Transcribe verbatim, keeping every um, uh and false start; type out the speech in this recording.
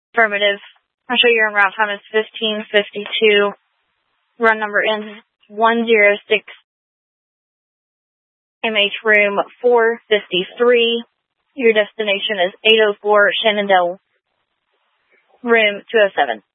Affirmative. I'll show you your route time is fifteen fifty-two. Run number ends one zero six. M H room four fifty-three. Your destination is eight oh four Shenandoah, room two oh seven.